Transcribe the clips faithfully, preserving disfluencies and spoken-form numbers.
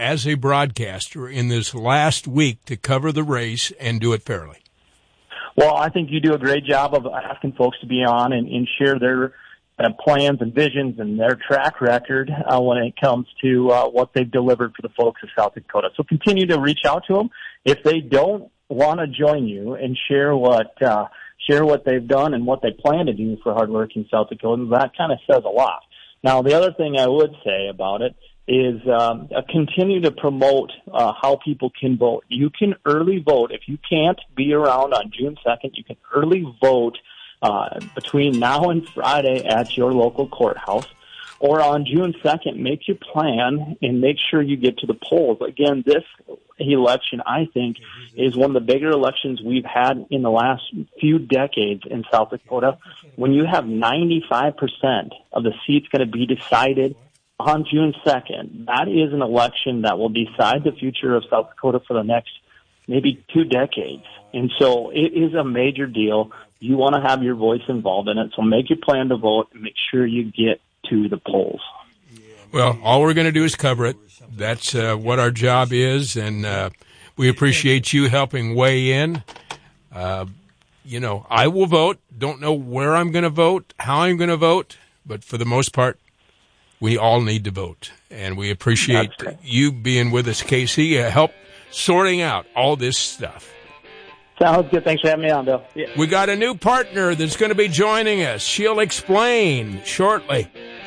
as a broadcaster in this last week to cover the race and do it fairly? Well, I think you do a great job of asking folks to be on and, and share their uh, plans and visions and their track record uh, when it comes to uh, what they've delivered for the folks of South Dakota. So continue to reach out to them. If they don't want to join you and share what uh, share what they've done and what they plan to do for hardworking South Dakotans, that kind of says a lot. Now, the other thing I would say about it is um, uh, continue to promote uh, how people can vote. You can early vote. If you can't be around on June second, you can early vote uh, between now and Friday at your local courthouse. Or on June second, make your plan and make sure you get to the polls. Again, this election, I think, is one of the bigger elections we've had in the last few decades in South Dakota. When you have ninety-five percent of the seats going to be decided on June second, that is an election that will decide the future of South Dakota for the next maybe two decades. And so it is a major deal. You want to have your voice involved in it, so make your plan to vote and make sure you get to the polls. Well, all we're going to do is cover it. That's uh, what our job is, and uh, we appreciate you helping weigh in. Uh, you know, I will vote. Don't know where I'm going to vote, how I'm going to vote, but for the most part, we all need to vote, and we appreciate you being with us, Casey, uh, help sorting out all this stuff. Sounds good. Thanks for having me on, Bill. Yeah. We got a new partner that's going to be joining us. She'll explain shortly.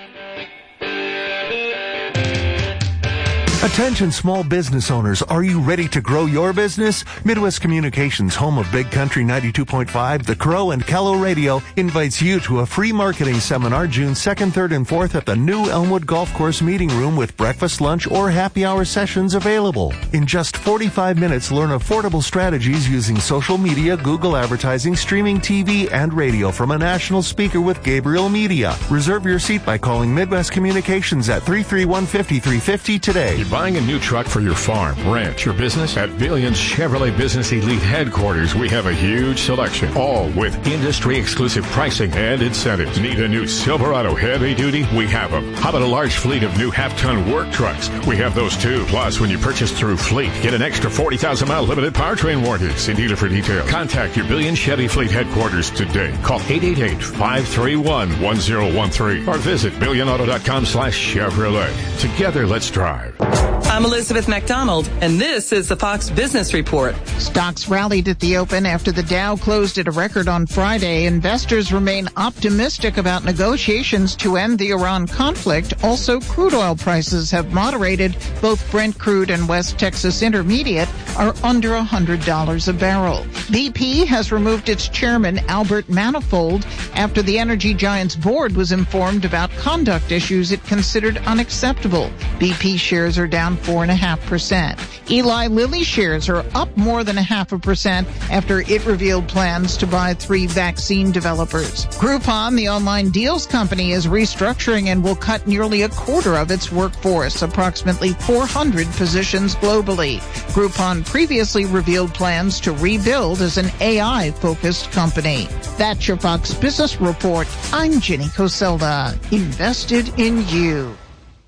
Attention small business owners, are you ready to grow your business? Midwest Communications, home of Big Country ninety-two point five, The Crow, and Callow Radio, invites you to a free marketing seminar June second, third, and fourth at the new Elmwood Golf Course Meeting Room with breakfast, lunch, or happy hour sessions available. In just forty-five minutes, learn affordable strategies using social media, Google advertising, streaming T V, and radio from a national speaker with Gabriel Media. Reserve your seat by calling Midwest Communications at three three one, five three five zero today. Buying a new truck for your farm, ranch, or business? At Billions Chevrolet Business Elite Headquarters, we have a huge selection, all with industry-exclusive pricing and incentives. Need a new Silverado heavy duty? We have them. How about a large fleet of new half-ton work trucks? We have those too. Plus, when you purchase through Fleet, get an extra forty thousand mile limited powertrain warranty. See dealer for details. Contact your Billions Chevy Fleet Headquarters today. Call eight eight eight, five three one, one zero one three or visit billion auto dot com slash Chevrolet. Together, let's drive. I'm Elizabeth McDonald, and this is the Fox Business Report. Stocks rallied at the open after the Dow closed at a record on Friday. Investors remain optimistic about negotiations to end the Iran conflict. Also, crude oil prices have moderated. Both Brent crude and West Texas Intermediate are under one hundred dollars a barrel. B P has removed its chairman, Albert Manifold, after the energy giant's board was informed about conduct issues it considered unacceptable. B P shares are down four point five percent. Eli Lilly shares are up more than a half a percent after it revealed plans to buy three vaccine developers. Groupon, the online deals company, is restructuring and will cut nearly a quarter of its workforce, approximately four hundred positions globally. Groupon previously revealed plans to rebuild as an A I-focused company. That's your Fox Business Report. I'm Jenny Coselda. Invested in you.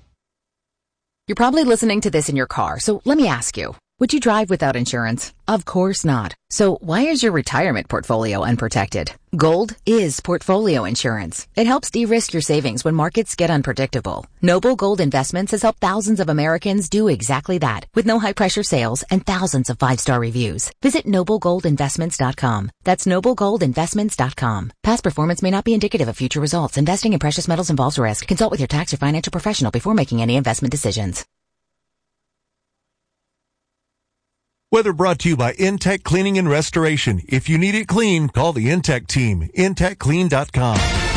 You're probably listening to this in your car, so let me ask you, would you drive without insurance? Of course not. So why is your retirement portfolio unprotected? Gold is portfolio insurance. It helps de-risk your savings when markets get unpredictable. Noble Gold Investments has helped thousands of Americans do exactly that, with no high-pressure sales and thousands of five-star reviews. Visit noble gold investments dot com. That's noble gold investments dot com. Past performance may not be indicative of future results. Investing in precious metals involves risk. Consult with your tax or financial professional before making any investment decisions. Weather brought to you by Intech Cleaning and Restoration. If you need it clean, call the Intech team. intech clean dot com.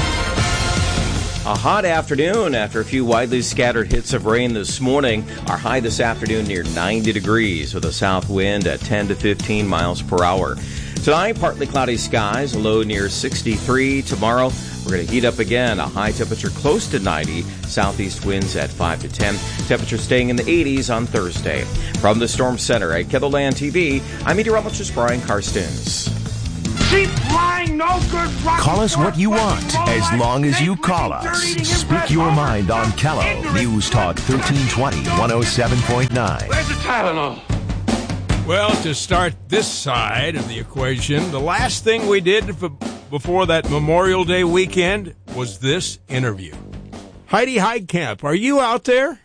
A hot afternoon after a few widely scattered hits of rain this morning. Our high this afternoon near ninety degrees with a south wind at ten to fifteen miles per hour. Tonight, partly cloudy skies, a low near sixty-three. Tomorrow, we're going to heat up again. A high temperature close to ninety. Southeast winds at five to ten. Temperature staying in the eighties on Thursday. From the Storm Center at KENDLE Land T V, I'm meteorologist Brian Karstens. Cheap, lying, no good, rotten. Call us what you want, as long as you call us. Speak your mind on Callow. News Talk thirteen twenty, one oh seven point nine. Where's the Tylenol? Well, to start this side of the equation, the last thing we did f- before that Memorial Day weekend was this interview. Heidi Heitkamp, are you out there?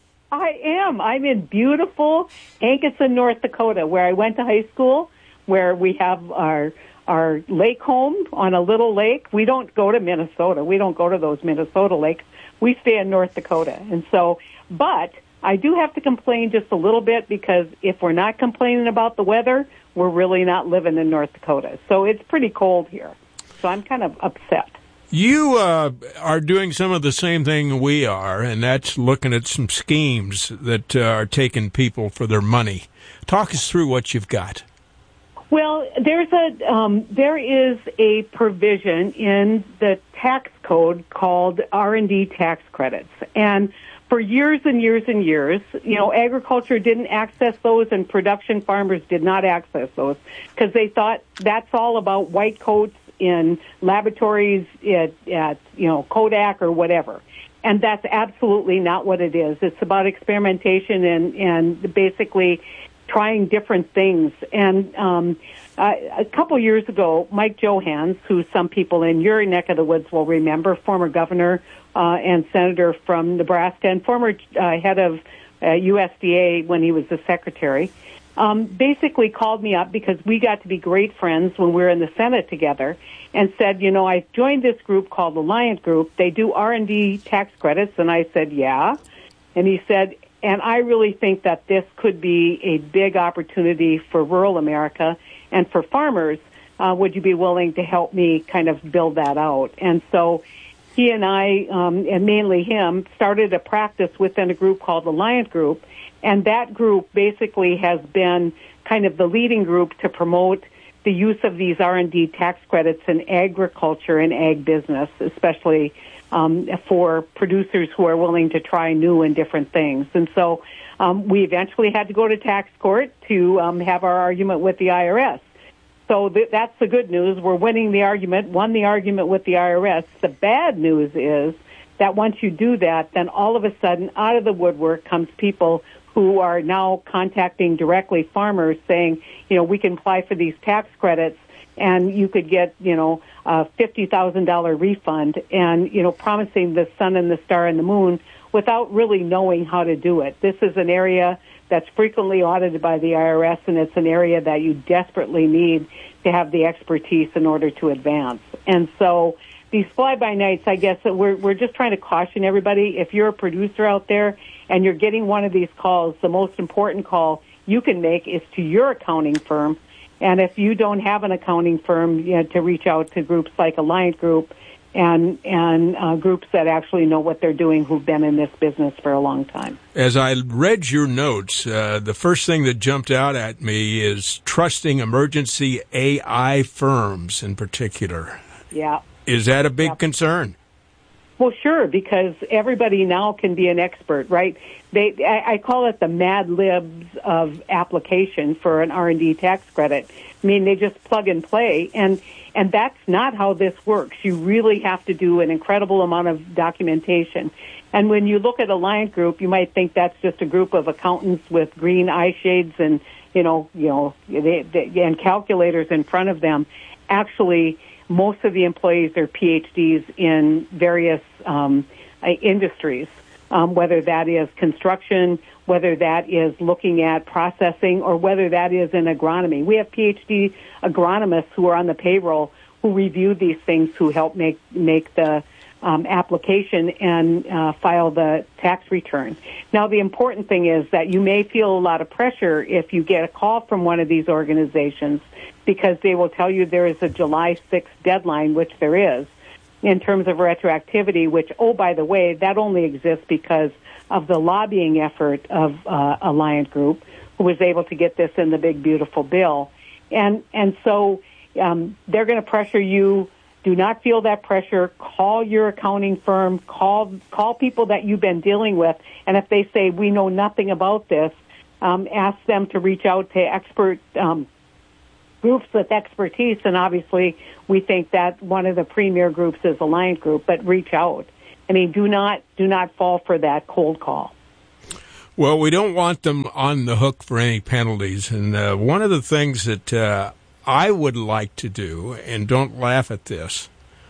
I am. I'm in beautiful Hankinson, North Dakota, where I went to high school, where we have our our lake home on a little lake. We don't go to Minnesota. We don't go to those Minnesota lakes. We stay in North Dakota. And so, but I do have to complain just a little bit, because if we're not complaining about the weather, we're really not living in North Dakota. So it's pretty cold here. So I'm kind of upset. You uh, are doing some of the same thing we are, and that's looking at some schemes that uh, are taking people for their money. Talk us through what you've got. Well, there's a um, there is a provision in the tax code called R and D tax credits, and for years and years and years, you know, agriculture didn't access those, and production farmers did not access those, because they thought that's all about white coats in laboratories at, at you know Kodak or whatever. And that's absolutely not what it is. It's about experimentation and and basically trying different things. And um, uh, a couple years ago, Mike Johans, who some people in your neck of the woods will remember, former governor uh, and senator from Nebraska, and former uh, head of uh, U S D A when he was the secretary, um, basically called me up, because we got to be great friends when we were in the Senate together, and said, you know, I joined this group called Alliant Group. They do R and D tax credits. And I said, yeah. And he said, and I really think that this could be a big opportunity for rural America and for farmers. Uh, would you be willing to help me kind of build that out? And so he and I, um, and mainly him, started a practice within a group called Alliant Group. And that group basically has been kind of the leading group to promote the use of these R and D tax credits in agriculture and ag business, especially Um, for producers who are willing to try new and different things. And so um, we eventually had to go to tax court to um, have our argument with the I R S. So th- that's the good news. We're winning the argument, won the argument with the I R S. The bad news is that once you do that, then all of a sudden, out of the woodwork comes people who are now contacting directly farmers saying, you know, we can apply for these tax credits, and you could get, you know, a fifty thousand dollars refund, and, you know, promising the sun and the star and the moon without really knowing how to do it. This is an area that's frequently audited by the I R S, and it's an area that you desperately need to have the expertise in order to advance. And so these fly-by-nights, I guess, that we're, we're just trying to caution everybody. If you're a producer out there and you're getting one of these calls, the most important call you can make is to your accounting firm. And if you don't have an accounting firm, you know, to reach out to groups like Alliant Group and and uh, groups that actually know what they're doing, who've been in this business for a long time. As I read your notes, uh, the first thing that jumped out at me is trusting emergency A I firms in particular. Yeah. Is that a big yeah. concern? Well, sure, because everybody now can be an expert, right? They, I, I call it the Mad Libs of application for an R and D tax credit. I mean, they just plug and play, and and that's not how this works. You really have to do an incredible amount of documentation. And when you look at Alliant Group, you might think that's just a group of accountants with green eye shades and you know, you know, they, they, and calculators in front of them. Actually, most of the employees are P H Ds in various um, industries, um, whether that is construction, whether that is looking at processing, or whether that is in agronomy. We have P H D agronomists who are on the payroll who review these things, who help make make the um, application and uh, file the tax return. Now, the important thing is that you may feel a lot of pressure if you get a call from one of these organizations, because they will tell you there is a July sixth deadline, which there is, in terms of retroactivity, which, oh, by the way, that only exists because of the lobbying effort of uh, Alliant Group, who was able to get this in the big, beautiful bill. And and so um, they're going to pressure you. Do not feel that pressure. Call your accounting firm. Call call people that you've been dealing with. And if they say, we know nothing about this, um, ask them to reach out to expert um groups with expertise, and obviously we think that one of the premier groups is Alliant Group, but reach out. I mean, do not do not fall for that cold call. Well, we don't want them on the hook for any penalties. And uh, one of the things that uh, I would like to do, and don't laugh at this,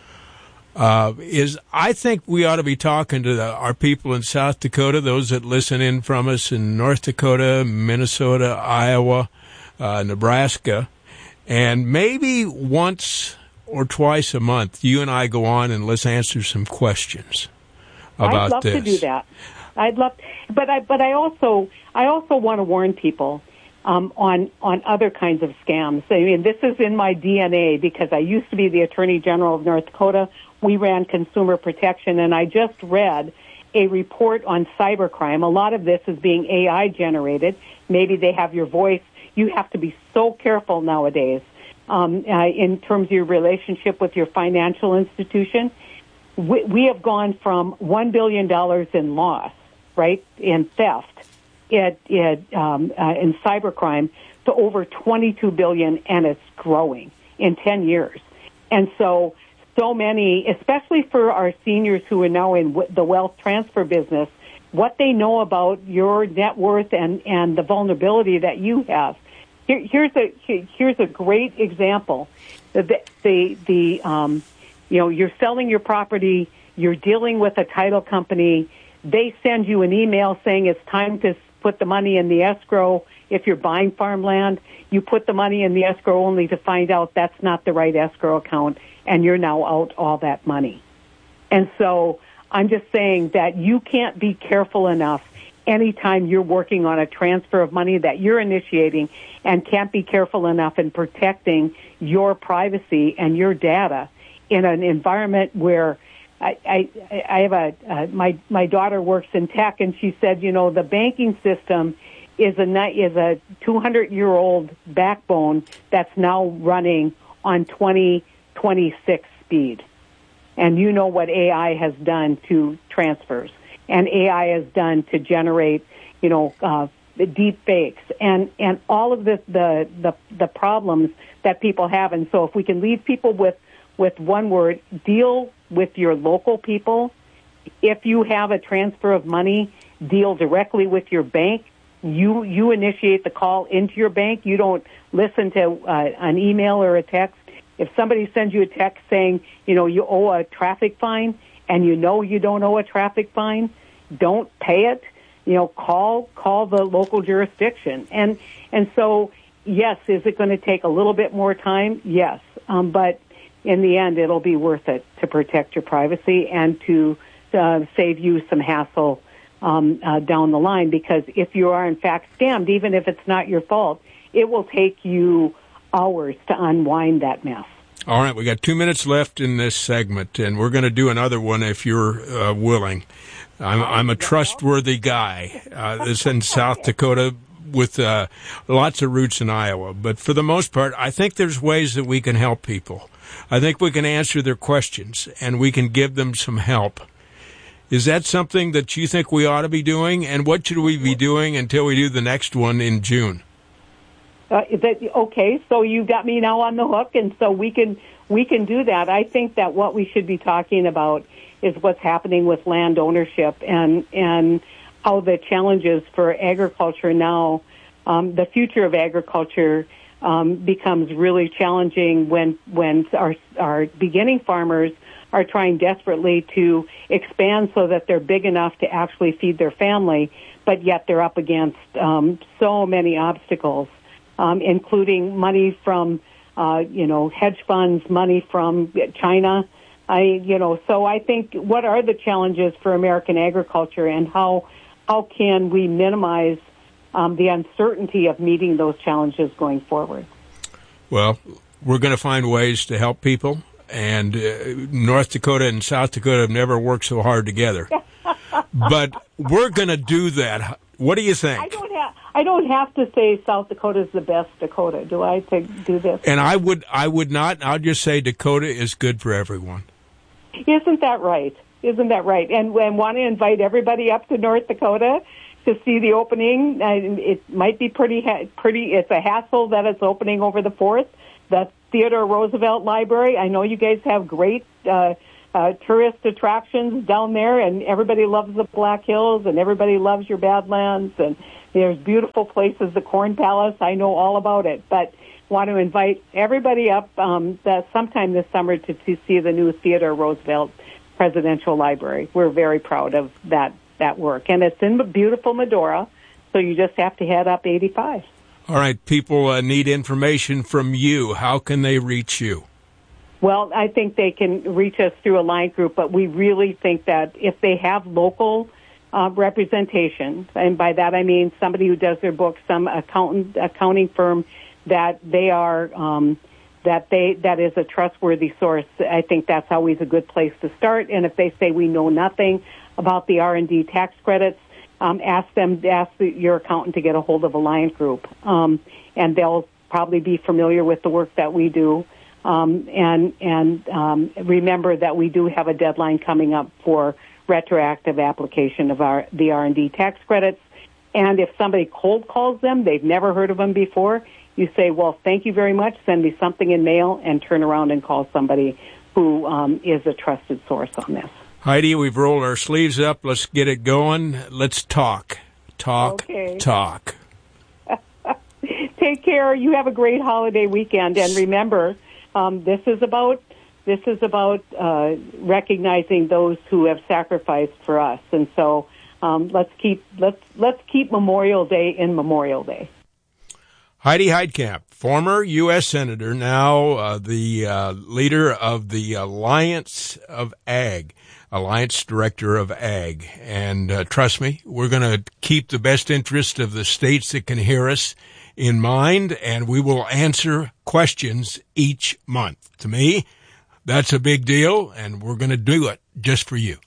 uh, is I think we ought to be talking to the, our people in South Dakota, those that listen in from us in North Dakota, Minnesota, Iowa, uh, Nebraska, and maybe once or twice a month, you and I go on and let's answer some questions about I'd love this. to do that. I'd love, but I but I also I also want to warn people um, on on other kinds of scams. I mean, this is in my D N A because I used to be the Attorney General of North Dakota. We ran consumer protection, and I just read a report on cybercrime. A lot of this is being A I generated. Maybe they have your voice. You have to be so careful nowadays um, uh, in terms of your relationship with your financial institution. We, we have gone from one billion dollars in loss, right, in theft, it, it, um, uh, in cybercrime, to over twenty-two billion dollars, and it's growing in ten years. And so, so many, especially for our seniors who are now in w- the wealth transfer business, what they know about your net worth and, and the vulnerability that you have. Here, here's a here's a great example. The the, the um, you know, you're selling your property, you're dealing with a title company, they send you an email saying it's time to put the money in the escrow. If you're buying farmland, you put the money in the escrow only to find out that's not the right escrow account, and you're now out all that money. And so I'm just saying that you can't be careful enough anytime you're working on a transfer of money that you're initiating, and can't be careful enough in protecting your privacy and your data in an environment where I, I, I have a, uh, my, my daughter works in tech, and she said, you know, the banking system is a, is a two hundred year old backbone that's now running on twenty twenty-six speed. And you know what A I has done to transfers, and A I has done to generate, you know, uh, deep fakes, and, and all of this, the, the, the problems that people have. And so if we can leave people with, with one word, deal with your local people. If you have a transfer of money, deal directly with your bank. You, you initiate the call into your bank. You don't listen to uh, an email or a text. If somebody sends you a text saying, you know, you owe a traffic fine, and you know you don't owe a traffic fine, don't pay it. You know, call call the local jurisdiction. And and so, yes, is it going to take a little bit more time? Yes. Um, but in the end, it'll be worth it to protect your privacy and to uh, save you some hassle um, uh, down the line. Because if you are, in fact, scammed, even if it's not your fault, it will take you hours to unwind that mess. All right, we got two minutes left in this segment, and we're going to do another one if you're uh, willing. I'm, I'm a trustworthy guy. Uh, this is in South Dakota with uh, lots of roots in Iowa. But for the most part, I think there's ways that we can help people. I think we can answer their questions, and we can give them some help. Is that something that you think we ought to be doing? And what should we be doing until we do the next one in June? Uh, that, okay, so you got me now on the hook, and so we can we can do that. I think that what we should be talking about is what's happening with land ownership and and how the challenges for agriculture now, um, the future of agriculture um, becomes really challenging when when our our beginning farmers are trying desperately to expand so that they're big enough to actually feed their family, but yet they're up against um, so many obstacles. Um, including money from, uh, you know, hedge funds, money from China. I, you know, so I think what are the challenges for American agriculture, and how how can we minimize um, the uncertainty of meeting those challenges going forward? Well, we're going to find ways to help people, and uh, North Dakota and South Dakota have never worked so hard together. But we're going to do that. What do you think? I don't have. I don't have to say South Dakota is the best Dakota, do I, to do this? And I would I would not. I'll just say Dakota is good for everyone. Isn't that right? Isn't that right? And, and want to invite everybody up to North Dakota to see the opening. It might be pretty, pretty. It's a hassle that it's opening over the fourth. The Theodore Roosevelt Library. I know you guys have great uh, uh, tourist attractions down there, and everybody loves the Black Hills, and everybody loves your Badlands, and there's beautiful places, the Corn Palace. I know all about it, but want to invite everybody up um, that sometime this summer to, to see the new Theodore Roosevelt Presidential Library. We're very proud of that that work, and it's in beautiful Medora, so you just have to head up eighty-five. All right, people uh, need information from you. How can they reach you? Well, I think they can reach us through a line group, but we really think that if they have local uh, representation, and by that I mean somebody who does their books, some accountant, accounting firm, that they are um, that they that is a trustworthy source. I think that's always a good place to start. And if they say we know nothing about the R and D tax credits, Um, ask them, ask the, your accountant to get a hold of a line group, um, and they'll probably be familiar with the work that we do. Um, and and um, remember that we do have a deadline coming up for retroactive application of our the R and D tax credits. And if somebody cold calls them, they've never heard of them before, you say, well, thank you very much, send me something in mail, and turn around and call somebody who um, is a trusted source on this. Heidi, we've rolled our sleeves up. Let's get it going. Let's talk. Talk. Okay. Talk. Take care. You have a great holiday weekend. And remember, um, this is about this is about uh, recognizing those who have sacrificed for us. And so um, let's keep let's let's keep Memorial Day in Memorial Day. Heidi Heitkamp, former U S Senator, now uh, the uh, leader of the Alliance of Ag. Alliance Director of Ag. And uh, trust me, we're going to keep the best interest of the states that can hear us in mind, and we will answer questions each month. To me, that's a big deal, and we're going to do it just for you.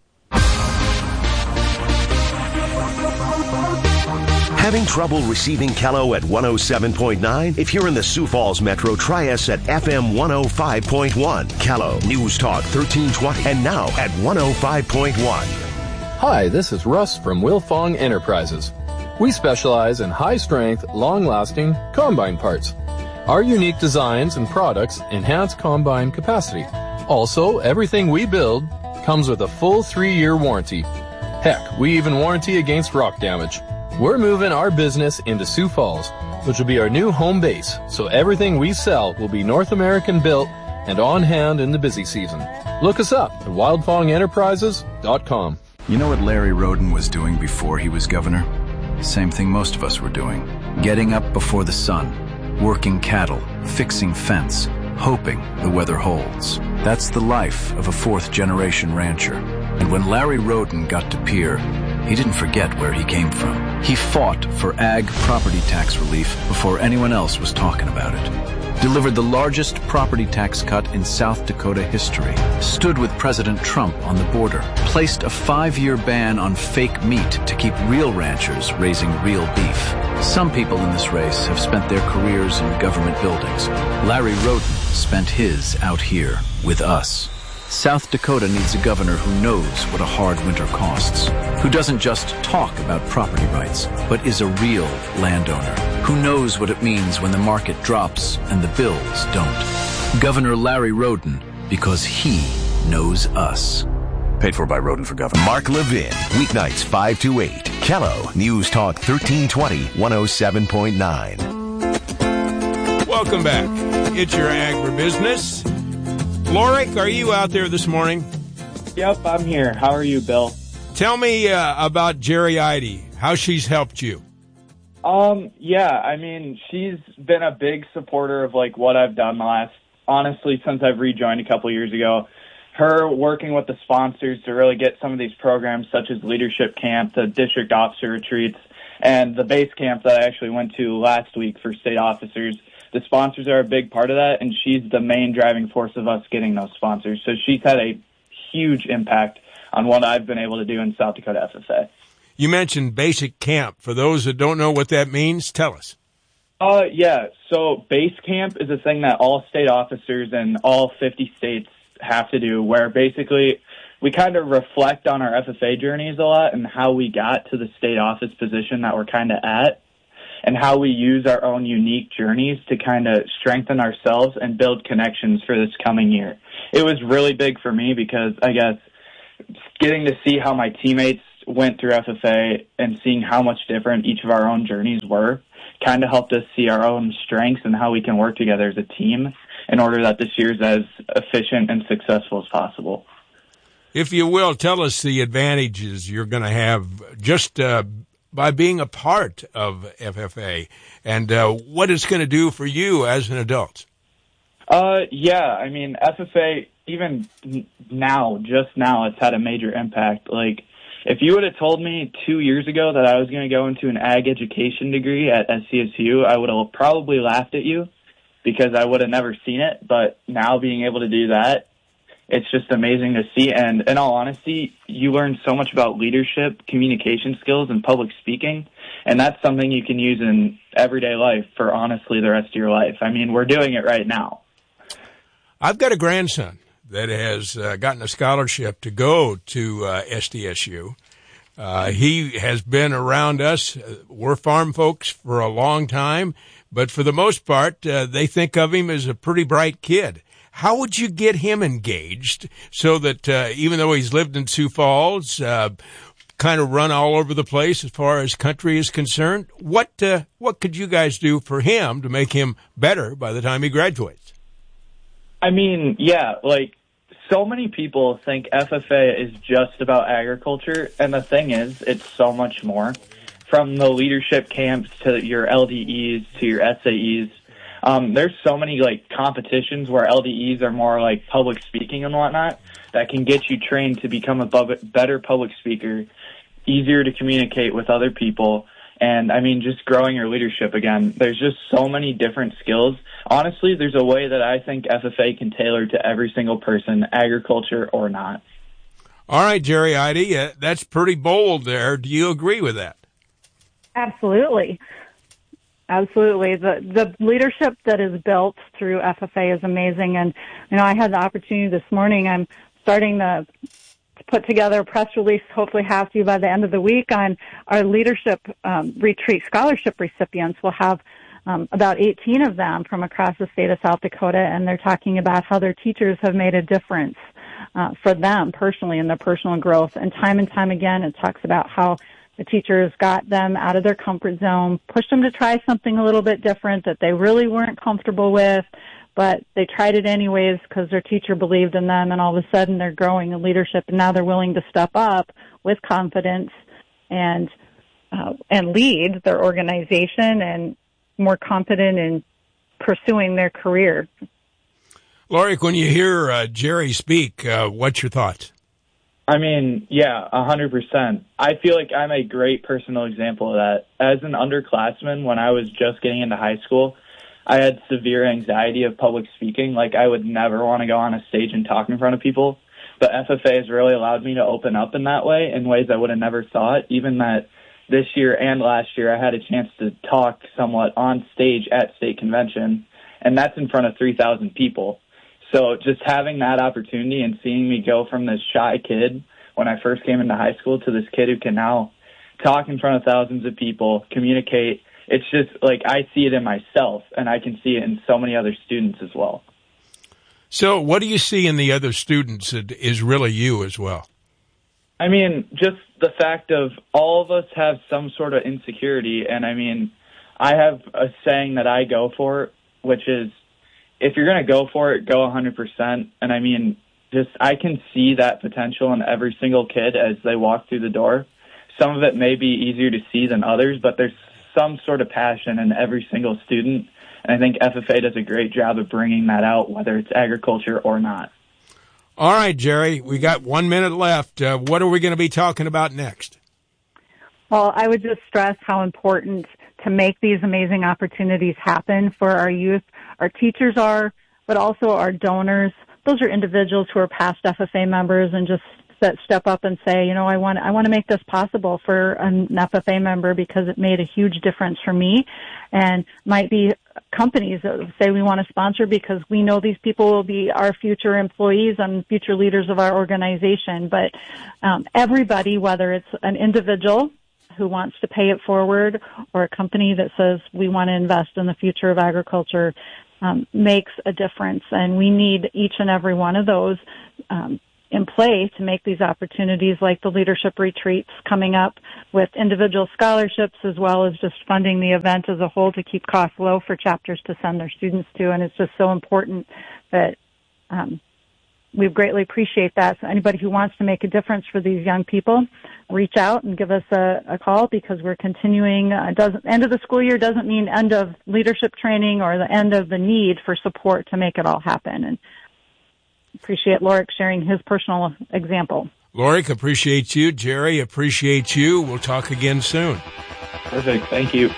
Having trouble receiving Kello at one oh seven point nine? If you're in the Sioux Falls Metro, try us at F M one oh five point one. Kello, News Talk thirteen twenty, and now at one oh five point one. Hi, this is Russ from Wilfong Enterprises. We specialize in high-strength, long-lasting combine parts. Our unique designs and products enhance combine capacity. Also, everything we build comes with a full three-year warranty. Heck, we even warranty against rock damage. We're moving our business into Sioux Falls, which will be our new home base, so everything we sell will be North American built and on hand in the busy season. Look us up at wildfong enterprises dot com. You know what Larry Roden was doing before he was governor? Same thing most of us were doing. Getting up before the sun, working cattle, fixing fence, hoping the weather holds. That's the life of a fourth-generation rancher. And when Larry Roden got to Pierre, he didn't forget where he came from. He fought for ag property tax relief before anyone else was talking about it. Delivered the largest property tax cut in South Dakota history. Stood with President Trump on the border. Placed a five-year ban on fake meat to keep real ranchers raising real beef. Some people in this race have spent their careers in government buildings. Larry Roden spent his out here with us. South Dakota needs a governor who knows what a hard winter costs, who doesn't just talk about property rights, but is a real landowner, who knows what it means when the market drops and the bills don't. Governor Larry Roden, because he knows us. Paid for by Roden for Governor. Mark Levin, weeknights five to eight. Kello, News Talk thirteen twenty, one oh seven point nine. Welcome back. It's your agribusiness. Lorik, are you out there this morning? Yep, I'm here. How are you, Bill? Tell me uh, about Jerry Eide, how she's helped you. Um, yeah, I mean, she's been a big supporter of, like, what I've done the last, honestly, since I've rejoined a couple years ago. Her working with the sponsors to really get some of these programs, such as Leadership Camp, the district officer retreats, and the base camp that I actually went to last week for state officers. The sponsors are a big part of that, and she's the main driving force of us getting those sponsors. So she's had a huge impact on what I've been able to do in South Dakota F F A. You mentioned basic camp. For those that don't know what that means, tell us. Uh, yeah, so base camp is a thing that all state officers in all fifty states have to do, where basically we kind of reflect on our F F A journeys a lot and how we got to the state office position that we're kind of at, and how we use our own unique journeys to kind of strengthen ourselves and build connections for this coming year. It was really big for me because, I guess, getting to see how my teammates went through F F A and seeing how much different each of our own journeys were kind of helped us see our own strengths and how we can work together as a team in order that this year is as efficient and successful as possible. If you will, tell us the advantages you're going to have just uh, by being a part of F F A and uh, what it's going to do for you as an adult. Uh, yeah, I mean, F F A, even now, just now, it's had a major impact. Like, if you would have told me two years ago that I was going to go into an ag education degree at S C S U, I would have probably laughed at you because I would have never seen it. But now being able to do that, it's just amazing to see. And in all honesty, you learn so much about leadership, communication skills, and public speaking. And that's something you can use in everyday life for, honestly, the rest of your life. I mean, we're doing it right now. I've got a grandson that has uh, gotten a scholarship to go to uh, S D S U. Uh, he has been around us. We're farm folks for a long time, but for the most part, uh, they think of him as a pretty bright kid. How would you get him engaged so that uh, even though he's lived in Sioux Falls, uh, kind of run all over the place as far as country is concerned, what uh, what could you guys do for him to make him better by the time he graduates? I mean, yeah, like, so many people think F F A is just about agriculture, and the thing is, it's so much more. From the leadership camps to your L D Es to your S A Es, um, there's so many like competitions where L D Es are more like public speaking and whatnot that can get you trained to become a bu- better public speaker, easier to communicate with other people. And, I mean, just growing your leadership again. There's just so many different skills. Honestly, there's a way that I think F F A can tailor to every single person, agriculture or not. All right, Jerry Heide, uh, that's pretty bold there. Do you agree with that? Absolutely. Absolutely. The the leadership that is built through F F A is amazing. And, you know, I had the opportunity this morning. I'm starting the put together a press release, hopefully have to you by the end of the week, on our leadership um, retreat scholarship recipients. We'll have um, about eighteen of them from across the state of South Dakota, and they're talking about how their teachers have made a difference uh, for them personally in their personal growth. And time and time again, it talks about how the teachers got them out of their comfort zone, pushed them to try something a little bit different that they really weren't comfortable with, but they tried it anyways because their teacher believed in them, and all of a sudden they're growing in leadership, and now they're willing to step up with confidence and uh, and lead their organization and more confident in pursuing their career. Lori, when you hear uh, Jerry speak, uh, what's your thoughts? I mean, yeah, one hundred percent. I feel like I'm a great personal example of that. As an underclassman, when I was just getting into high school, I had severe anxiety of public speaking. Like, I would never want to go on a stage and talk in front of people. But F F A has really allowed me to open up in that way, in ways I would have never thought. Even that this year and last year, I had a chance to talk somewhat on stage at state convention, and that's in front of three thousand people. So just having that opportunity and seeing me go from this shy kid when I first came into high school to this kid who can now talk in front of thousands of people, communicate, it's just like I see it in myself, and I can see it in so many other students as well. So what do you see in the other students that is really you as well? I mean, just the fact of all of us have some sort of insecurity, and I mean, I have a saying that I go for, which is, if you're going to go for it, go one hundred percent. And I mean, just I can see that potential in every single kid as they walk through the door. Some of it may be easier to see than others, but there's some sort of passion in every single student. And I think F F A does a great job of bringing that out, whether it's agriculture or not. All right, Jerry, we got one minute left. Uh, what are we going to be talking about next? Well, I would just stress how important to make these amazing opportunities happen for our youth, our teachers are, but also our donors. Those are individuals who are past F F A members and just that step up and say, you know, I want I want to make this possible for an F F A member because it made a huge difference for me. And might be companies that say we want to sponsor because we know these people will be our future employees and future leaders of our organization. But um, everybody, whether it's an individual who wants to pay it forward or a company that says we want to invest in the future of agriculture, um, makes a difference. And we need each and every one of those um, in play to make these opportunities like the leadership retreats coming up with individual scholarships as well as just funding the event as a whole to keep costs low for chapters to send their students to. And it's just so important that um, we greatly appreciate that. So anybody who wants to make a difference for these young people, reach out and give us a, a call because we're continuing. Uh, doesn't end of the school year doesn't mean end of leadership training or the end of the need for support to make it all happen. And appreciate Lorik sharing his personal example. Lorik, appreciate you. Jerry, appreciate you. We'll talk again soon. Perfect. Thank you.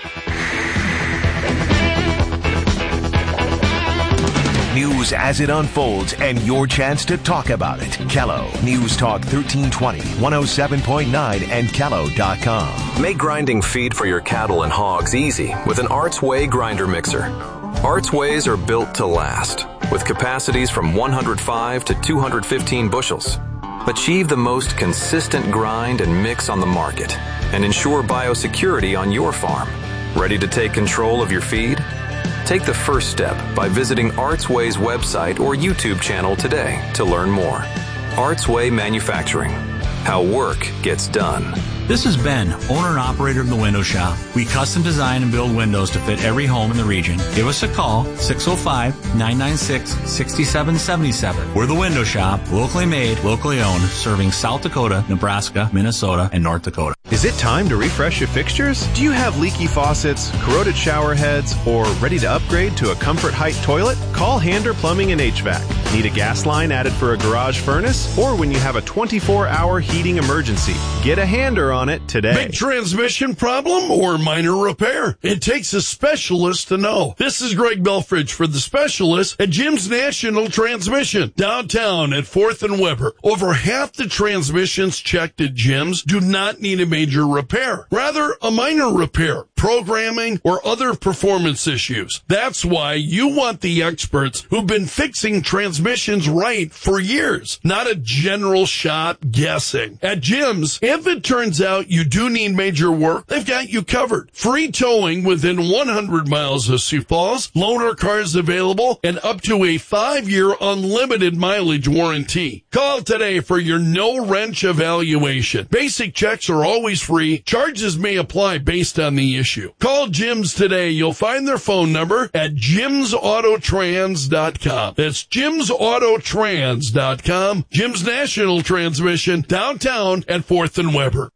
News as it unfolds and your chance to talk about it. Kello News Talk thirteen twenty, one oh seven point nine and kello dot com. Make grinding feed for your cattle and hogs easy with an Arts Way grinder mixer. Arts Ways are built to last with capacities from one hundred five to two hundred fifteen bushels. Achieve the most consistent grind and mix on the market and ensure biosecurity on your farm. Ready to take control of your feed? Take the first step by visiting Artsway's website or YouTube channel today to learn more. Artsway Manufacturing. How work gets done. This is Ben, owner and operator of The Window Shop. We custom design and build windows to fit every home in the region. Give us a call, six oh five, nine nine six, six seven seven seven. We're The Window Shop, locally made, locally owned, serving South Dakota, Nebraska, Minnesota, and North Dakota. Is it time to refresh your fixtures? Do you have leaky faucets, corroded shower heads, or ready to upgrade to a Comfort Height toilet? Call Hander Plumbing and H V A C. Need a gas line added for a garage furnace? Or when you have a twenty-four hour heating emergency? Get a Hander on it today. Big transmission problem or minor repair? It takes a specialist to know. This is Greg Belfridge for the specialist at Jim's National Transmission, downtown at fourth and Weber. Over half the transmissions checked at Jim's do not need a major repair, rather a minor repair, programming, or other performance issues. That's why you want the experts who've been fixing transmissions right for years, not a general shot guessing. At Jim's, if it turns out you do need major work, they've got you covered. Free towing within one hundred miles of Sioux Falls, loaner cars available, and up to a five-year unlimited mileage warranty. Call today for your no-wrench evaluation. Basic checks are always free. Charges may apply based on the issue. Call Jim's today. You'll find their phone number at jims auto trans dot com. That's jims auto trans dot com. Jim's National Transmission, downtown at fourth and Weber.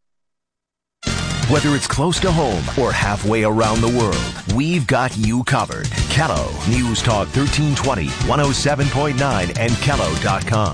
Whether it's close to home or halfway around the world, we've got you covered. Kello News Talk thirteen twenty, one oh seven point nine and kello dot com.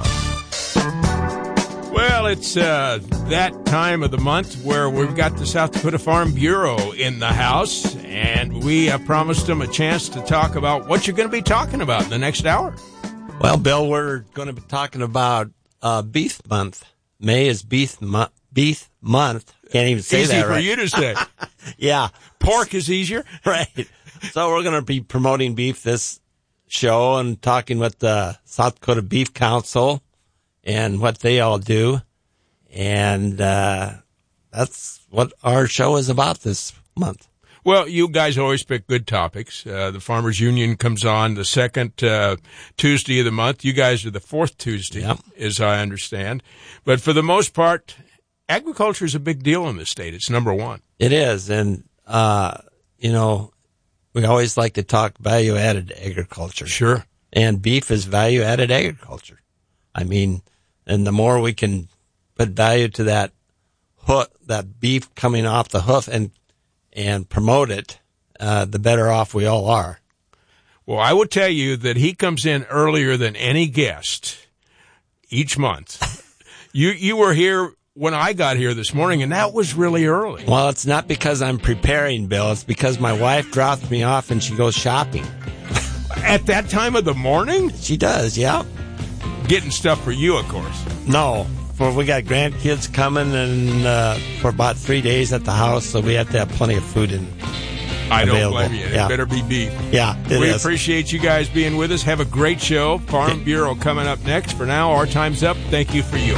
Well, it's uh, that time of the month where we've got the South Dakota Farm Bureau in the house, and we have promised them a chance to talk about what you're going to be talking about in the next hour. Well, Bill, we're going to be talking about uh, Beef Month. May is Beef, mo- beef Month. Can't even say Easy that right. Easy for you to say. Yeah. Pork is easier. Right. So we're going to be promoting beef this show and talking with the South Dakota Beef Council and what they all do. And uh, that's what our show is about this month. Well, you guys always pick good topics. Uh, the Farmers Union comes on the second uh, Tuesday of the month. You guys are the fourth Tuesday, yep, as I understand. But for the most part, agriculture is a big deal in the state. It's number one. It is. And, uh, you know, we always like to talk value-added agriculture. Sure. And beef is value-added agriculture. I mean, and the more we can put value to that hoof, that beef coming off the hoof and and promote it, uh, the better off we all are. Well, I will tell you that he comes in earlier than any guest each month. you you were here when I got here this morning, and that was really early. Well, it's not because I'm preparing, Bill. It's because my wife drops me off and she goes shopping. At that time of the morning? She does, yeah. Getting stuff for you, of course. No, for we got grandkids coming and uh, for about three days at the house, so we have to have plenty of food and I don't available. blame you. It Yeah. better be beef. Yeah, it we is. appreciate you guys being with us. Have a great show. Farm Bureau coming up next. For now, our time's up. Thank you for yours.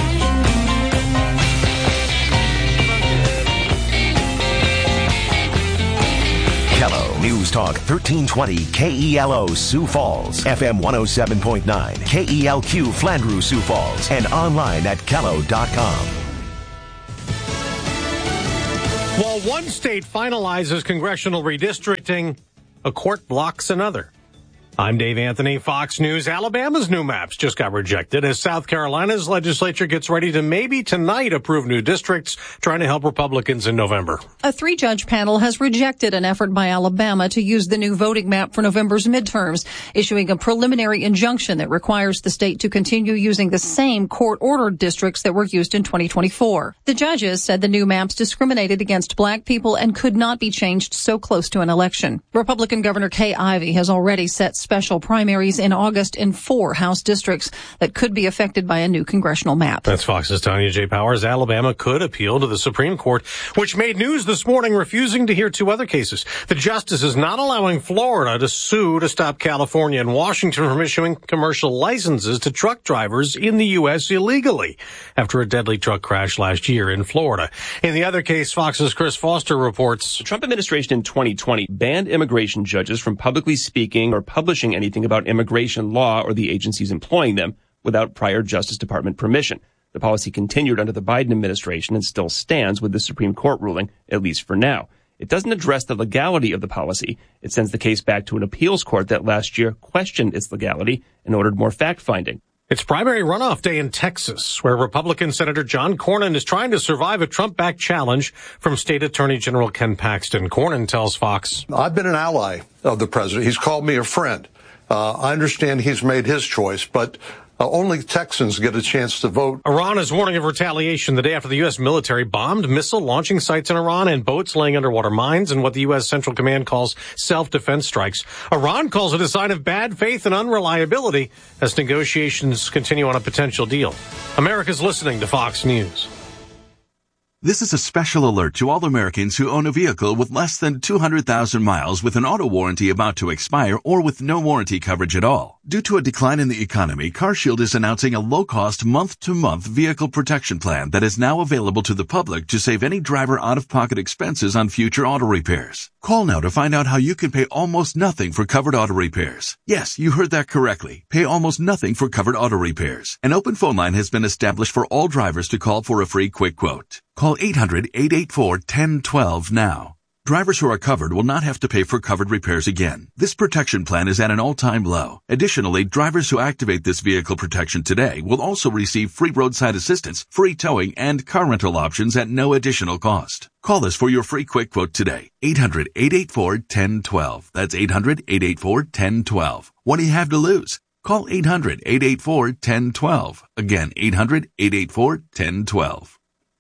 Kello News Talk thirteen twenty K E L O Sioux Falls, F M one oh seven point nine, K E L Q Flandreau Sioux Falls, and online at kello dot com. While one state finalizes congressional redistricting, a court blocks another. I'm Dave Anthony, Fox News. Alabama's new maps just got rejected as South Carolina's legislature gets ready to maybe tonight approve new districts, trying to help Republicans in November. A three-judge panel has rejected an effort by Alabama to use the new voting map for November's midterms, issuing a preliminary injunction that requires the state to continue using the same court-ordered districts that were used in twenty twenty-four. The judges said the new maps discriminated against black people and could not be changed so close to an election. Republican Governor Kay Ivey has already set special primaries in August in four House districts that could be affected by a new congressional map. That's Fox's Tanya J. Powers. Alabama could appeal to the Supreme Court, which made news this morning, refusing to hear two other cases. The justice is not allowing Florida to sue to stop California and Washington from issuing commercial licenses to truck drivers in the U S illegally after a deadly truck crash last year in Florida. In the other case, Fox's Chris Foster reports. The Trump administration in twenty twenty banned immigration judges from publicly speaking or publishing anything about immigration law or the agencies employing them without prior Justice Department permission. The policy continued under the Biden administration and still stands with the Supreme Court ruling, at least for now. It doesn't address the legality of the policy. It sends the case back to an appeals court that last year questioned its legality and ordered more fact-finding. It's primary runoff day in Texas, where Republican Senator John Cornyn is trying to survive a Trump-backed challenge from State Attorney General Ken Paxton. Cornyn tells Fox, I've been an ally of the president. He's called me a friend. Uh, I understand he's made his choice, but uh, only Texans get a chance to vote. Iran is warning of retaliation the day after the U S military bombed missile launching sites in Iran and boats laying underwater mines in what the U S Central Command calls self-defense strikes. Iran calls it a sign of bad faith and unreliability as negotiations continue on a potential deal. America's listening to Fox News. This is a special alert to all Americans who own a vehicle with less than two hundred thousand miles with an auto warranty about to expire or with no warranty coverage at all. Due to a decline in the economy, CarShield is announcing a low-cost month-to-month vehicle protection plan that is now available to the public to save any driver out-of-pocket expenses on future auto repairs. Call now to find out how you can pay almost nothing for covered auto repairs. Yes, you heard that correctly. Pay almost nothing for covered auto repairs. An open phone line has been established for all drivers to call for a free quick quote. Call eight hundred, eight eight four, one zero one two now. Drivers who are covered will not have to pay for covered repairs again. This protection plan is at an all-time low. Additionally, drivers who activate this vehicle protection today will also receive free roadside assistance, free towing, and car rental options at no additional cost. Call us for your free quick quote today. eight hundred, eight eight four, one zero one two. That's eight hundred, eight eight four, one zero one two. What do you have to lose? Call eight hundred, eight eight four, one zero one two. Again, eight hundred, eight eight four, one zero one two.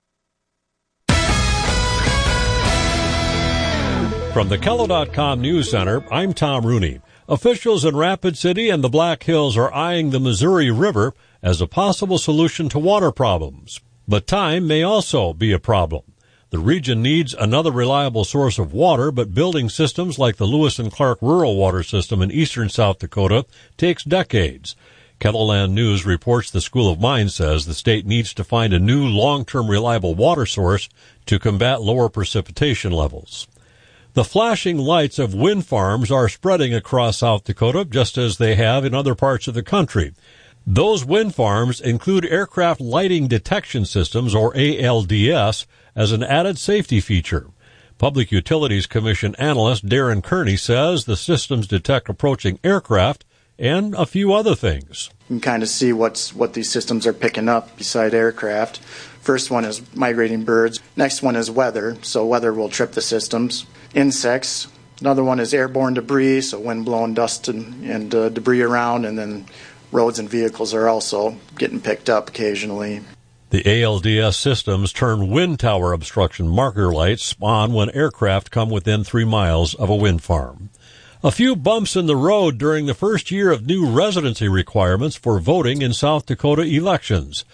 From the Kello dot com News Center, I'm Tom Rooney. Officials in Rapid City and the Black Hills are eyeing the Missouri River as a possible solution to water problems. But time may also be a problem. The region needs another reliable source of water, but building systems like the Lewis and Clark Rural Water System in eastern South Dakota takes decades. Kettleland News reports the School of Mines says the state needs to find a new long-term reliable water source to combat lower precipitation levels. The flashing lights of wind farms are spreading across South Dakota, just as they have in other parts of the country. Those wind farms include aircraft lighting detection systems, or A L D S, as an added safety feature. Public Utilities Commission analyst Darren Kearney says the systems detect approaching aircraft and a few other things. You can kind of see what's what these systems are picking up beside aircraft. First one is migrating birds. Next one is weather, so weather will trip the systems. Insects. Another one is airborne debris, so wind-blown dust and, and uh, debris around, and then roads and vehicles are also getting picked up occasionally. The A L D S systems turn wind tower obstruction marker lights on when aircraft come within three miles of a wind farm. A few bumps in the road during the first year of new residency requirements for voting in South Dakota elections.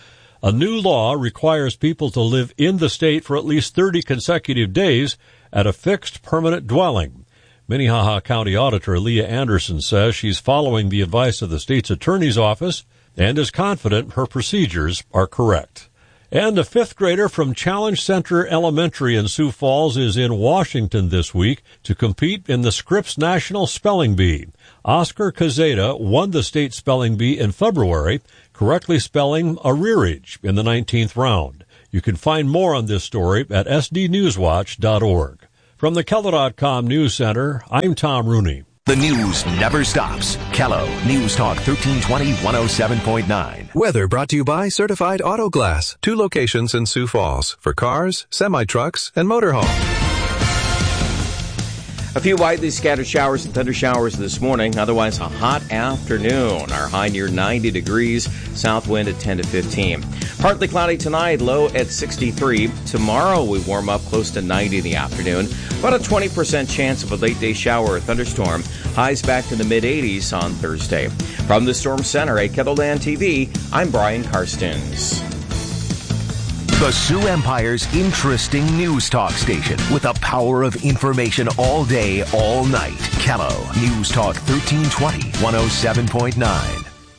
A new law requires people to live in the state for at least thirty consecutive days at a fixed permanent dwelling. Minnehaha County Auditor Leah Anderson says she's following the advice of the state's attorney's office and is confident her procedures are correct. And a fifth grader from Challenge Center Elementary in Sioux Falls is in Washington this week to compete in the Scripps National Spelling Bee. Oscar Cazeda won the state spelling bee in February, correctly spelling arrearage in the nineteenth round. You can find more on this story at s d news watch dot org. From the Kello dot com News Center, I'm Tom Rooney. The news never stops. Kello News Talk thirteen twenty, one oh seven point nine. Weather brought to you by Certified Auto Glass. Two locations in Sioux Falls for cars, semi-trucks, and motorhomes. A few widely scattered showers and thunder showers this morning. Otherwise, a hot afternoon. Our high near ninety degrees. South wind at ten to fifteen. Partly cloudy tonight, low at sixty-three. Tomorrow, we warm up close to ninety in the afternoon. About a twenty percent chance of a late-day shower or thunderstorm. Highs back to the mid-eighties on Thursday. From the Storm Center at Kettleland T V, I'm Brian Karstens. The Sioux Empire's interesting news talk station with the power of information all day, all night. Kello News Talk thirteen twenty, one oh seven point nine.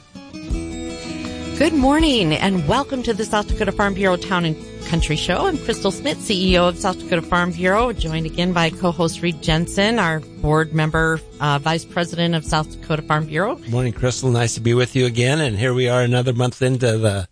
Good morning and welcome to the South Dakota Farm Bureau Town and Country Show. I'm Crystal Smith, C E O of South Dakota Farm Bureau, joined again by co-host Reed Jensen, our board member, uh, vice president of South Dakota Farm Bureau. Good morning, Crystal. Nice to be with you again. And here we are another month into the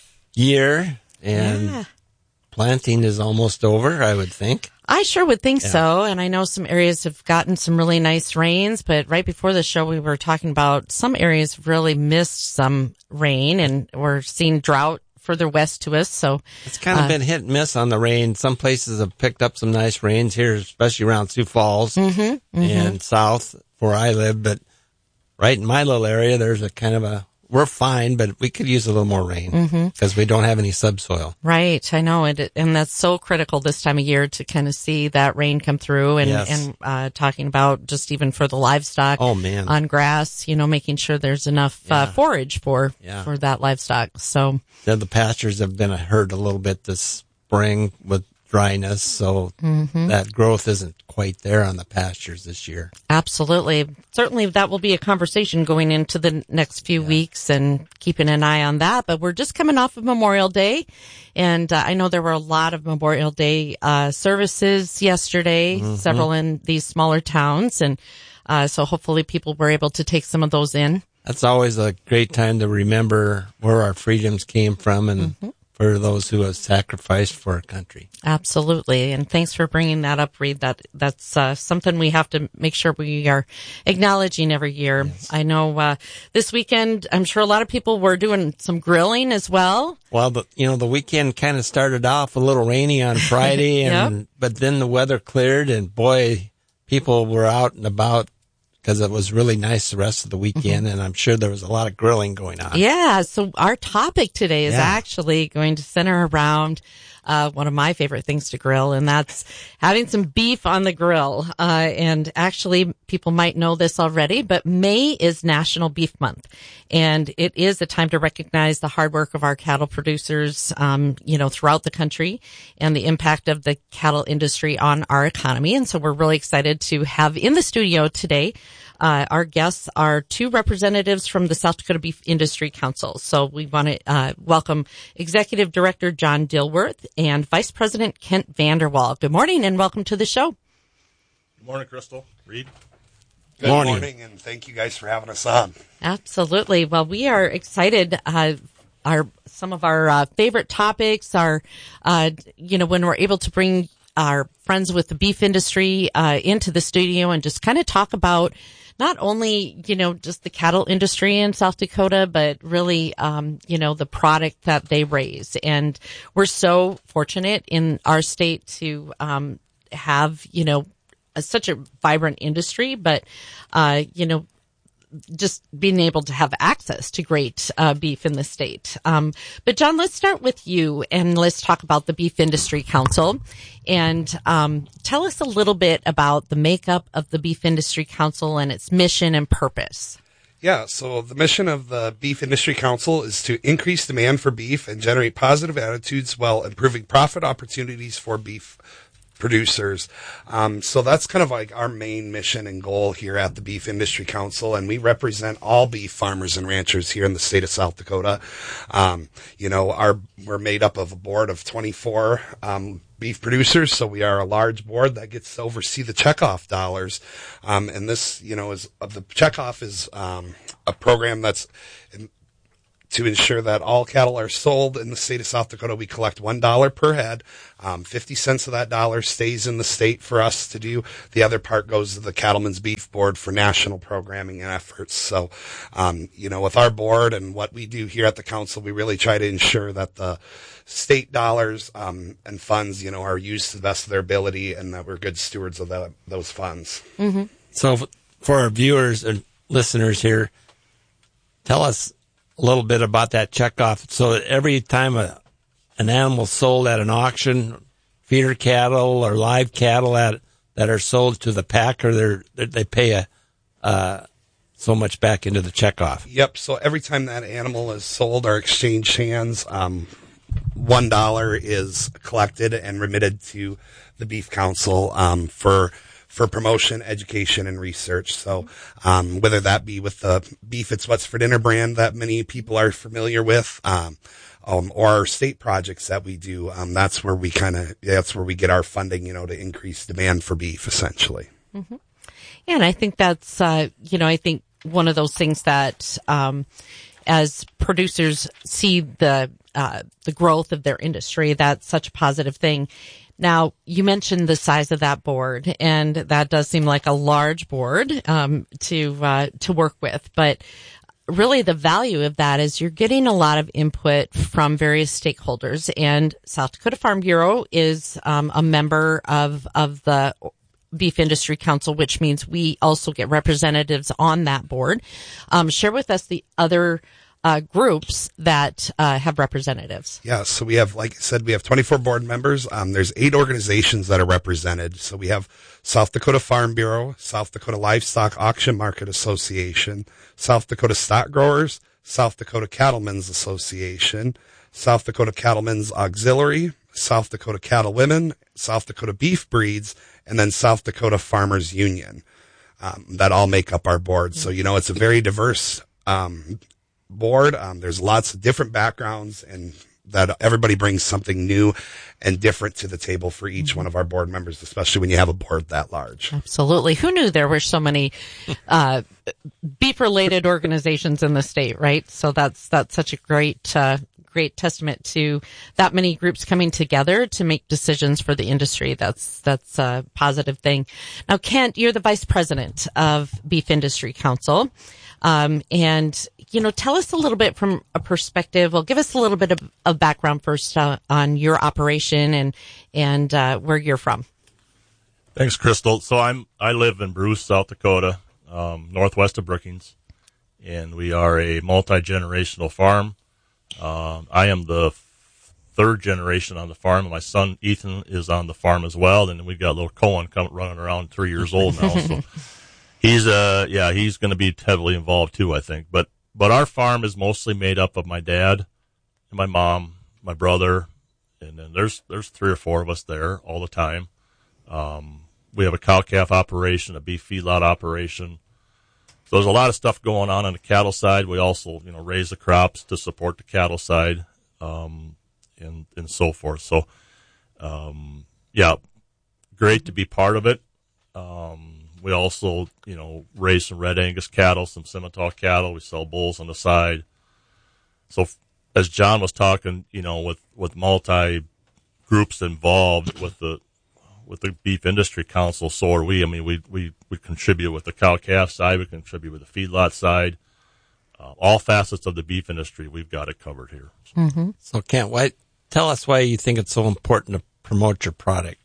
year. And yeah. Planting is almost over, I would think. I sure would think yeah. so. And I know some areas have gotten some really nice rains, but right before the show, we were talking about some areas have really missed some rain and we're seeing drought further west to us. So it's kind of uh, been hit and miss on the rain. Some places have picked up some nice rains here, especially around Sioux Falls mm-hmm, mm-hmm. and south where I live. But right in my little area, there's a kind of a, we're fine, but we could use a little more rain because mm-hmm. we don't have any subsoil. Right. I know it. And that's so critical this time of year to kind of see that rain come through and, yes. and, uh, talking about just even for the livestock oh, man. on grass, you know, making sure there's enough yeah. uh, forage for, yeah. for that livestock. So then the pastures have been hurt a little bit this spring with dryness. So mm-hmm. that growth isn't quite there on the pastures this year. Absolutely. Certainly that will be a conversation going into the next few yeah. weeks and keeping an eye on that. But we're just coming off of Memorial Day. And uh, I know there were a lot of Memorial Day uh, services yesterday, mm-hmm. several in these smaller towns. And uh, so hopefully people were able to take some of those in. That's always a great time to remember where our freedoms came from and mm-hmm. for those who have sacrificed for our country. Absolutely. And thanks for bringing that up, Reed. That, that's uh, something we have to make sure we are acknowledging every year. Yes. I know uh, this weekend, I'm sure a lot of people were doing some grilling as well. Well, the, you know, the weekend kind of started off a little rainy on Friday, and yep. but then the weather cleared, and boy, people were out and about because it was really nice the rest of the weekend, mm-hmm. and I'm sure there was a lot of grilling going on. Yeah, so our topic today is yeah. actually going to center around uh one of my favorite things to grill, and that's having some beef on the grill. Uh and actually, people might know this already, but May is National Beef Month, and it is a time to recognize the hard work of our cattle producers, um, you know, throughout the country, and the impact of the cattle industry on our economy. And so we're really excited to have in the studio today Uh, our guests are two representatives from the South Dakota Beef Industry Council. So we want to uh, welcome Executive Director John Dilworth and Vice President Kent Vanderwall. Good morning and welcome to the show. Good morning, Crystal. Reed. Good morning. morning, and thank you guys for having us on. Absolutely. Well, we are excited. Uh, our some of our uh, favorite topics are, uh, you know, when we're able to bring our friends with the beef industry uh, into the studio and just kind of talk about not only, you know, just the cattle industry in South Dakota, but really, um, you know, the product that they raise. And we're so fortunate in our state to um, have, you know, a, such a vibrant industry, but, uh, you know, just being able to have access to great uh, beef in the state. Um, but John, let's start with you and let's talk about the Beef Industry Council, and um, tell us a little bit about the makeup of the Beef Industry Council and its mission and purpose. Yeah, so the mission of the Beef Industry Council is to increase demand for beef and generate positive attitudes while improving profit opportunities for beef producers. Um, so that's kind of like our main mission and goal here at the Beef Industry Council, and we represent all beef farmers and ranchers here in the state of South Dakota. Um, you know, our we're made up of a board of twenty-four um, beef producers, so we are a large board that gets to oversee the checkoff dollars. Um, and this, you know, is uh, the checkoff is um, a program that's in, to ensure that all cattle are sold in the state of South Dakota. We collect one dollar per head. Um, fifty cents of that dollar stays in the state for us to do. The other part goes to the Cattlemen's Beef Board for national programming and efforts. So, um, you know, with our board and what we do here at the council, we really try to ensure that the state dollars um, and funds, you know, are used to the best of their ability and that we're good stewards of the, those funds. Mm-hmm. So for our viewers and listeners here, tell us a little bit about that checkoff. So that every time a an animal's sold at an auction, feeder cattle or live cattle at, that are sold to the packer, they're, they pay a uh, so much back into the checkoff. Yep. So every time that animal is sold or exchanged hands, um, one dollar is collected and remitted to the Beef Council um, for. for promotion, education, and research. So um, whether that be with the Beef It's What's for Dinner brand that many people are familiar with, um, um, or our state projects that we do, um, that's where we kind of, that's where we get our funding, you know, to increase demand for beef, essentially. Mm-hmm. Yeah, and I think that's, uh, you know, I think one of those things that um, as producers see the uh, the growth of their industry, that's such a positive thing. Now, you mentioned the size of that board, and that does seem like a large board um, to uh, to work with. But really, the value of that is you're getting a lot of input from various stakeholders. And South Dakota Farm Bureau is um, a member of of the Beef Industry Council, which means we also get representatives on that board. Um, share with us the other Uh, groups that uh, have representatives. Yeah, so we have, like I said, we have twenty-four board members. Um, there's eight organizations that are represented. So we have South Dakota Farm Bureau, South Dakota Livestock Auction Market Association, South Dakota Stock Growers, South Dakota Cattlemen's Association, South Dakota Cattlemen's Auxiliary, South Dakota Cattle Women, South Dakota Beef Breeds, and then South Dakota Farmers Union. Um, that all make up our board. So, you know, it's a very diverse um board. Um, there's lots of different backgrounds, and that everybody brings something new and different to the table for each mm-hmm. one of our board members, especially when you have a board that large. Absolutely. Who knew there were so many uh, beef-related organizations in the state, right? So that's that's such a great uh, great testament to that many groups coming together to make decisions for the industry. That's that's a positive thing. Now, Kent, you're the vice president of Beef Industry Council, um, and you know, tell us a little bit from a perspective. Well, give us a little bit of, of background first uh, on your operation and and uh, where you're from. Thanks, Crystal. So I'm I live in Bruce, South Dakota, um, northwest of Brookings, and we are a multi-generational farm. Um, I am the f- third generation on the farm, and my son Ethan is on the farm as well. And we've got little Cohen coming running around, three years old now. So he's uh yeah he's going to be heavily involved too, I think. But But our farm is mostly made up of my dad and my mom, my brother, and then there's there's three or four of us there all the time. Um, we have a cow-calf operation, a beef feedlot operation. So there's a lot of stuff going on on the cattle side. We also, you know, raise the crops to support the cattle side, um, and and so forth. So, um, yeah, great to be part of it. Um, We also, you know, raise some Red Angus cattle, some Simmental cattle. We sell bulls on the side. So f- as John was talking, you know, with, with multi groups involved with the with the Beef Industry Council, so are we. I mean, we we, we contribute with the cow-calf side. We contribute with the feedlot side. Uh, all facets of the beef industry, we've got it covered here. Mm-hmm. So, Kent, why, tell us why you think it's so important to promote your product.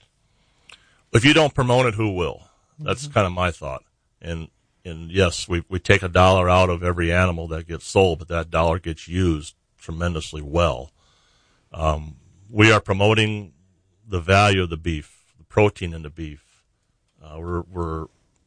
If you don't promote it, who will? That's mm-hmm. kind of my thought. And and yes, we we take a dollar out of every animal that gets sold, but that dollar gets used tremendously well. Um, we are promoting the value of the beef, the protein in the beef. Uh, we're we're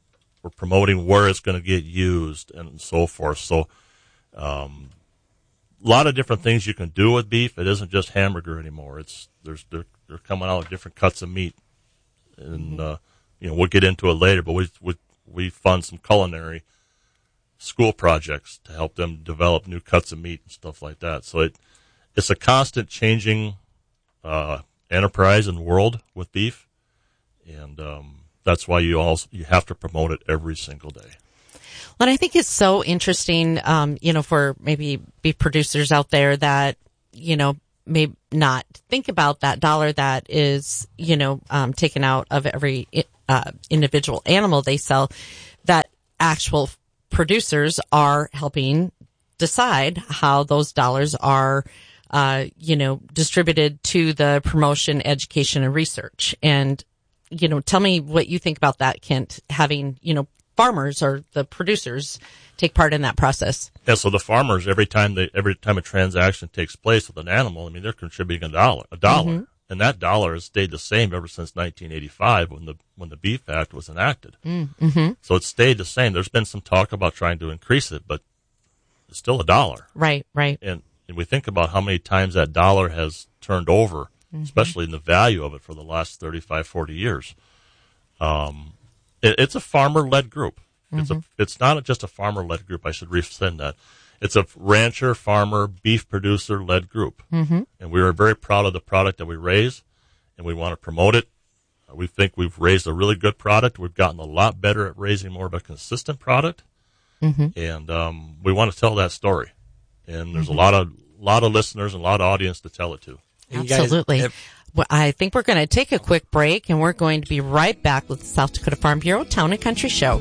We're promoting where it's going to get used and so forth. So, um, a lot of different things you can do with beef. It isn't just hamburger anymore. It's there's they're, they're coming out with different cuts of meat, and uh, you know we'll get into it later. But we we we fund some culinary school projects to help them develop new cuts of meat and stuff like that. So it it's a constant changing uh, enterprise and world with beef, and um, that's why you also you have to promote it every single day. Well, I think it's so interesting, um, you know, for maybe beef producers out there that, you know, may not think about that dollar that is, you know, um, taken out of every uh, individual animal they sell, that actual producers are helping decide how those dollars are, uh, you know, distributed to the promotion, education, and research. And, you know, tell me what you think about that, Kent, having, you know, farmers or the producers take part in that process. Yeah, so the farmers, every time they, every time a transaction takes place with an animal, I mean, they're contributing a dollar, a dollar, mm-hmm. and that dollar has stayed the same ever since nineteen eighty-five when the when the Beef Act was enacted. Mm-hmm. So it's stayed the same. There's been some talk about trying to increase it, but it's still a dollar. Right, right. And, and we think about how many times that dollar has turned over, mm-hmm. especially in the value of it for the last thirty-five, forty years. Um, It's a farmer-led group. It's mm-hmm. a. It's not just a farmer-led group. I should rescind that. It's a rancher, farmer, beef producer-led group, mm-hmm. and we are very proud of the product that we raise, and we want to promote it. We think we've raised a really good product. We've gotten a lot better at raising more of a consistent product, mm-hmm. and um, we want to tell that story. And there's mm-hmm. a lot of lot of listeners and a lot of audience to tell it to. Absolutely. Guys, if- Well, I think we're going to take a quick break, and we're going to be right back with the South Dakota Farm Bureau Town and Country Show.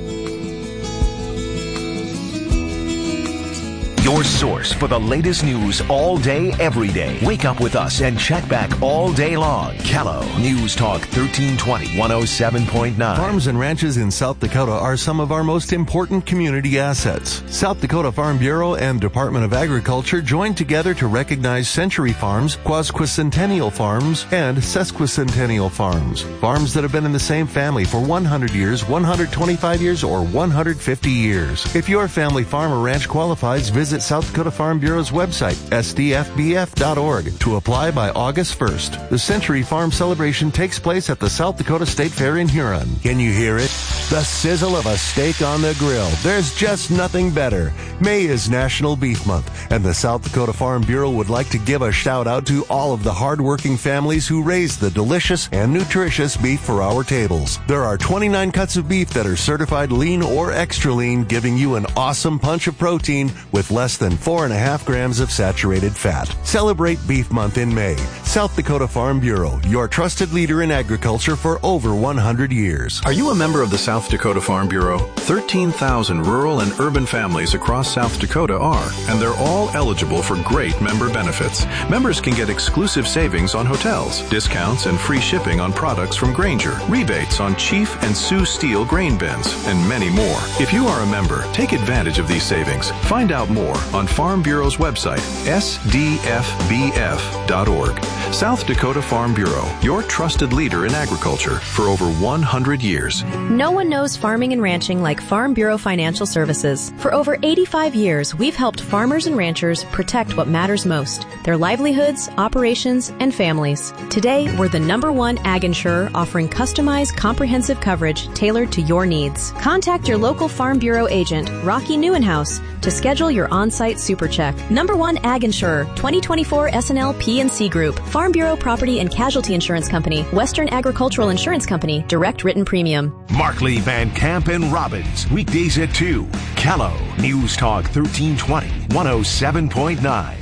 Your source for the latest news all day, every day. Wake up with us and check back all day long. Callow News Talk thirteen twenty, one oh seven point nine. Farms and ranches in South Dakota are some of our most important community assets. South Dakota Farm Bureau and Department of Agriculture joined together to recognize Century Farms, Quasquicentennial Farms, and Sesquicentennial Farms. Farms that have been in the same family for one hundred years, one hundred twenty-five years, or one hundred fifty years. If your family farm or ranch qualifies, visit South Dakota Farm Bureau's website, S D F B F dot org, to apply by August first. The Century Farm celebration takes place at the South Dakota State Fair in Huron. Can you hear it? The sizzle of a steak on the grill. There's just nothing better. May is National Beef Month, and the South Dakota Farm Bureau would like to give a shout out to all of the hardworking families who raise the delicious and nutritious beef for our tables. There are twenty-nine cuts of beef that are certified lean or extra lean, giving you an awesome punch of protein with less than four and a half grams of saturated fat. Celebrate Beef Month in May. South Dakota Farm Bureau, your trusted leader in agriculture for over one hundred years. Are you a member of the South Dakota Farm Bureau? thirteen thousand rural and urban families across South Dakota are, and they're all eligible for great member benefits. Members can get exclusive savings on hotels, discounts, and free shipping on products from Granger, rebates on Chief and Sioux Steel grain bins, and many more. If you are a member, take advantage of these savings. Find out more on Farm Bureau's website, S D F B F dot org. South Dakota Farm Bureau, your trusted leader in agriculture for over one hundred years. No one knows farming and ranching like Farm Bureau Financial Services. For over eighty-five years, we've helped farmers and ranchers protect what matters most, their livelihoods, operations, and families. Today, we're the number one ag insurer offering customized, comprehensive coverage tailored to your needs. Contact your local Farm Bureau agent, Rocky Newenhouse, to schedule your on-site super check. Number one ag insurer, twenty twenty-four S N L P and C Group, Farm Bureau Property and Casualty Insurance Company, Western Agricultural Insurance Company, direct written premium. Markley, Van Camp, and Robbins, weekdays at two. Callow News Talk thirteen twenty, one oh seven point nine.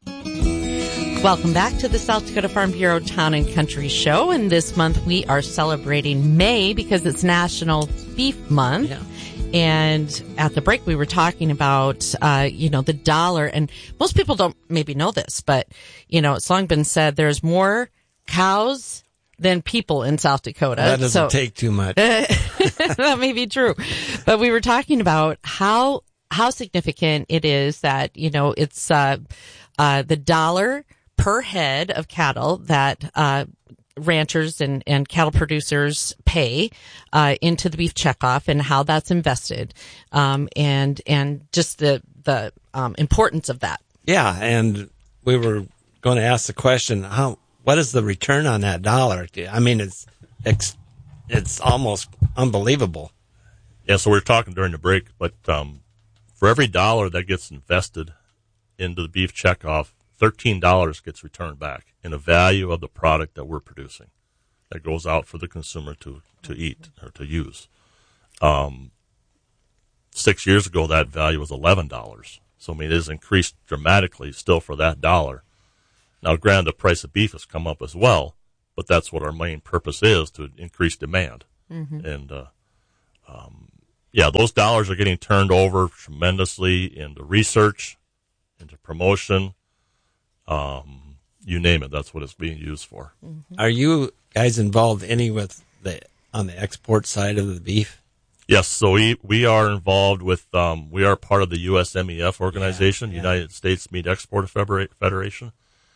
Welcome back to the South Dakota Farm Bureau Town and Country Show. And this month we are celebrating May because it's National Beef Month. Yeah. And at the break, we were talking about, uh, you know, the dollar. And most people don't maybe know this, but, you know, it's long been said there's more cows than people in South Dakota. That doesn't so, take too much. That may be true. But we were talking about how, how significant it is that, you know, it's, uh, uh, the dollar per head of cattle that, uh, ranchers and, and cattle producers pay uh, into the beef checkoff and how that's invested, um, and and just the the um, importance of that. Yeah, and we were going to ask the question: how what is the return on that dollar? I mean, it's it's, it's almost unbelievable. Yeah, so we were talking during the break, but um, for every dollar that gets invested into the beef checkoff, thirteen dollars gets returned back in the value of the product that we're producing that goes out for the consumer to, to eat or to use. Um, six years ago, that value was eleven dollars. So, I mean, it has increased dramatically still for that dollar. Now, granted, the price of beef has come up as well, but that's what our main purpose is, to increase demand. Mm-hmm. And, uh, um, yeah, those dollars are getting turned over tremendously into research, into promotion, um, you name it. That's what it's being used for. Mm-hmm. Are you guys involved any with the on the export side of the beef? Yes, so we, we are involved with, um, we are part of the U S M E F organization, yeah, yeah. United States Meat Export Federation.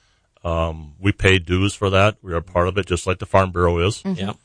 Um, we pay dues for that. We are part of it, just like the Farm Bureau is. Mm-hmm. Yeah.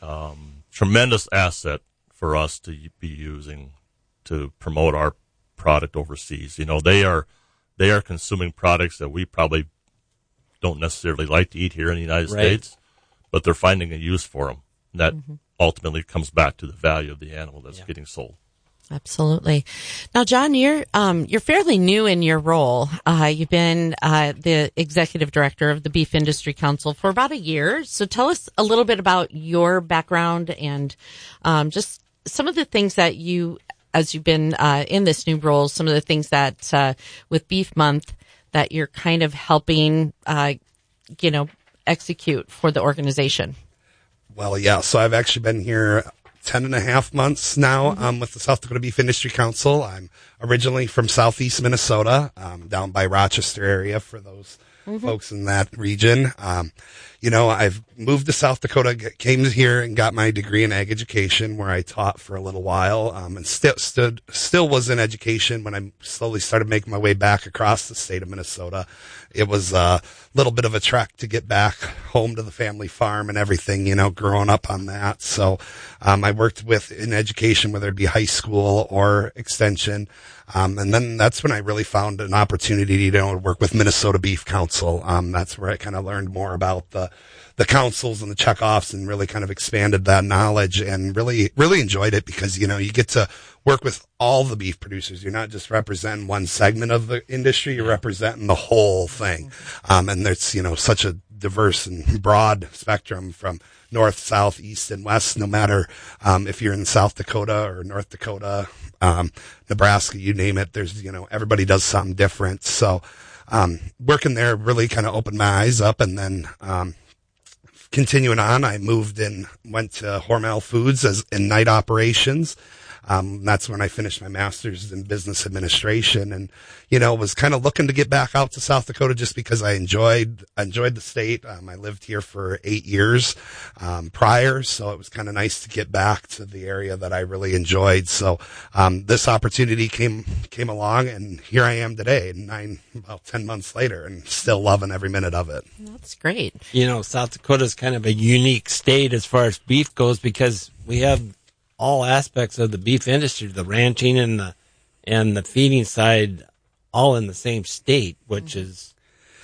Um, tremendous asset for us to be using to promote our product overseas. You know, they are, they are consuming products that we probably don't necessarily like to eat here in the United right. States, but they're finding a use for them. That mm-hmm. ultimately comes back to the value of the animal that's yeah. getting sold. Absolutely. Now, John, you're um, you're fairly new in your role. Uh, you've been uh, the executive director of the Beef Industry Council for about a year. So tell us a little bit about your background and um, just some of the things that you, as you've been uh, in this new role, some of the things that uh, with Beef Month that you're kind of helping, uh, you know, execute for the organization. Well, yeah. So I've actually been here ten and a half months now mm-hmm. um, with the South Dakota Beef Industry Council. I'm originally from southeast Minnesota, um, down by Rochester area for those mm-hmm. folks in that region. Um, you know, I've moved to South Dakota, came here and got my degree in ag education, where I taught for a little while, um, and still stood, still was in education when I slowly started making my way back across the state of Minnesota. It was a little bit of a trek to get back home to the family farm and everything, you know, growing up on that. So, um, I worked with in education, whether it be high school or extension. Um, and then that's when I really found an opportunity, you know, to work with Minnesota Beef Council. Um, that's where I kind of learned more about the, the councils and the checkoffs and really kind of expanded that knowledge and really, really enjoyed it because, you know, you get to work with all the beef producers. You're not just representing one segment of the industry, you're representing the whole thing. Um, and there's, you know, such a diverse and broad spectrum from north, south, east, and west, no matter, um, if you're in South Dakota or North Dakota, um, Nebraska, you name it. There's, you know, everybody does something different. So, um, working there really kind of opened my eyes up. And then, um, continuing on, I moved and went to Hormel Foods as in night operations. Um, that's when I finished my master's in business administration and, you know, was kind of looking to get back out to South Dakota just because I enjoyed, enjoyed the state. Um, I lived here for eight years, um, prior. So it was kind of nice to get back to the area that I really enjoyed. So, um, this opportunity came, came along and here I am today, nine, about ten months later and still loving every minute of it. That's great. You know, South Dakota is kind of a unique state as far as beef goes because we have all aspects of the beef industry, the ranching and the and the feeding side, all in the same state, which is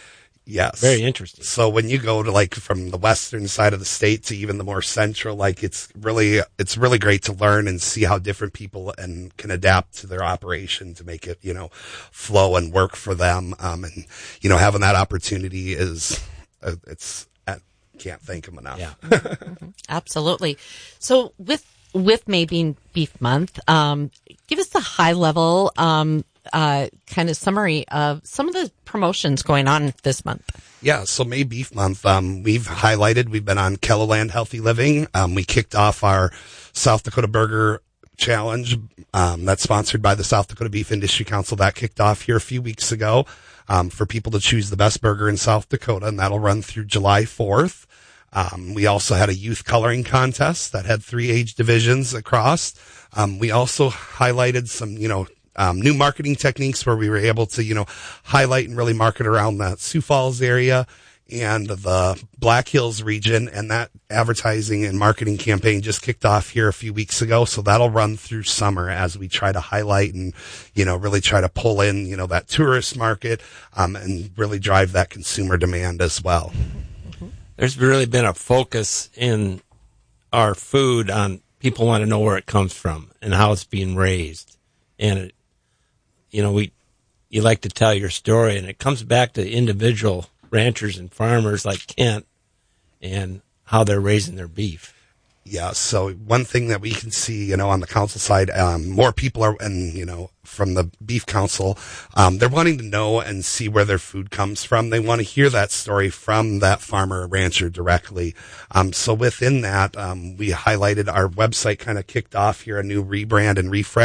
yes, very interesting. So when you go to like from the western side of the state to even the more central, like it's really it's really great to learn and see how different people and can adapt to their operation to make it, you know, flow and work for them. Um, and you know, having that opportunity is uh, it's I can't thank them enough. Yeah, mm-hmm. Absolutely. So with With May being Beef Month, um, give us a high level um, uh, kind of summary of some of the promotions going on this month. Yeah, so May Beef Month, um, we've highlighted, we've been on Kelloland Healthy Living. Um, we kicked off our South Dakota Burger Challenge um, that's sponsored by the South Dakota Beef Industry Council. That kicked off here a few weeks ago um, for people to choose the best burger in South Dakota, and that'll run through July fourth. Um, we also had a youth coloring contest that had three age divisions across. Um, we also highlighted some, you know, um, new marketing techniques where we were able to, you know, highlight and really market around the Sioux Falls area and the Black Hills region, and that advertising and marketing campaign just kicked off here a few weeks ago. So that'll run through summer as we try to highlight and, you know, really try to pull in, you know, that tourist market, um, and really drive that consumer demand as well. There's really been a focus in our food on people want to know where it comes from and how it's being raised. And, it, you know, we, you like to tell your story, and it comes back to individual ranchers and farmers like Kent and how they're raising their beef. Yeah, so one thing that we can see, you know, on the council side, um, more people are, and, you know, from the Beef Council, um, they're wanting to know and see where their food comes from. They want to hear that story from that farmer or rancher directly. Um, so within that, um, we highlighted our website kind of kicked off here, a new rebrand and refresh.